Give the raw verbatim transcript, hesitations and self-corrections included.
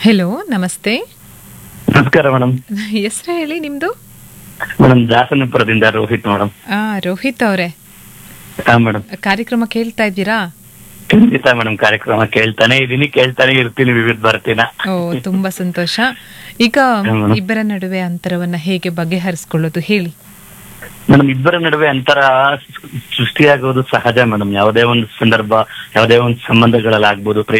Hello, ನಮಸ್ತೆ. ನಮಸ್ಕಾರ madam. ಹೆಸರು ಹೇಳಿ ನಿಮ್ದು? Madam ದಾಸನಪುರದಿಂದ Rohit madam. ಆ ರೋಹಿತ್ ಅವರೇ, ಹಾ ಮೇಡಮ್. ಕಾರ್ಯಕ್ರಮ ಕೇಳ್ತಾ ಇದ್ದೀರಾ? ಖಂಡಿತ ಮೇಡಮ್, ಕಾರ್ಯಕ್ರಮ ಕೇಳ್ತಾನೆ ಇದೀನಿ, ಕೇಳ್ತಾನೆ ಇರ್ತೀನಿ ವಿವಿಧ ಭಾರತಿನ. ಓ, ತುಂಬಾ ಸಂತೋಷ. ಈಗ ಮೇಡಮ್. ಇಬ್ಬರ ನಡುವೆ ಅಂತರವನ್ನ ಹೇಗೆ ಬಗೆಹರಿಸಿಕೊಳ್ಳೋದು ಹೇಳಿ? ಮೇಡಮ್, ಇಬ್ಬರ ನಡುವೆ ಅಂತರ ಸೃಷ್ಟಿಯಾಗುವುದು ಸಹಜ ಮೇಡಮ್. ಯಾವುದೇ ಒಂದು ಸಂದರ್ಭ, ಯಾವುದೇ ಒಂದು ಸಂಬಂಧಗಳಲ್ಲಿ ಆಗ್ಬೋದು,